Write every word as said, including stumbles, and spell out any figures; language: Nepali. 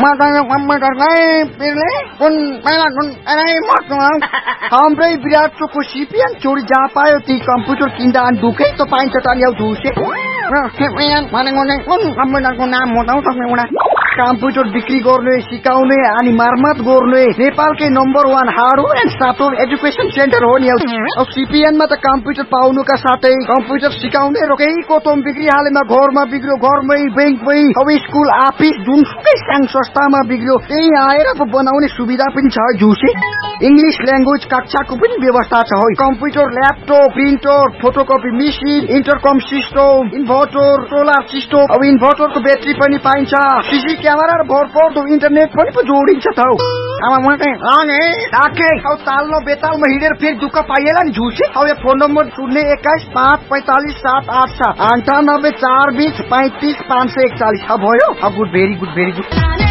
माताको कम्प्युटरलाई पिरले कुन पहिला कुन अरे मर्नु हाम्रै विराटको सिपिएन चोरी जहाँ पायो ती कम्प्युटर किन्दा अनि दुखै त पाइन्छ त ल्याउ झुसे भनेको नै कुन कम्प्युटरको नाम बताउ तपाईँ उडा कम्प्युटर बिक्री गर्ने सिकाउने अनि मर्मत गर्ने नेपालकै number one hardware and software education centre हो नि अब सिपिएनमा त कम्प्युटर पाउनुका साथै कम्प्युटर सिकाउने रोकैको तोम बिक्री हालेमा घरमा बिग्रियो घरमै बैंकमै अब स्कुल अफिस जुनसुकै साङ संस्थामा बिग्रियो त्यही आएर बनाउने सुविधा पनि छ झुसे इंग्लिश ल्याङ्ग्वेज कक्षाको पनि व्यवस्था छ हो computer laptop printer photocopy machine इन्टरकम system inverter solar system अब इन्भर्टरको ब्याट्री पनि पाइन्छ सीसी क्यामेरा र भरपर्दो इन्टरनेट पनि पो जोडिन्छ त हौ अब म चाहिँ अने राखे अब ताल्लो बेतालमा हिँडेर फेरि दुःख पाइएला नि झुसे अब यो फोन नम्बर शून्य एक्काइस पाँच पैँतालिस सात आठ सात अन्ठानब्बे चार बिस पैँतिस पाँच सय एकचालिस अब भयो अब good very good very good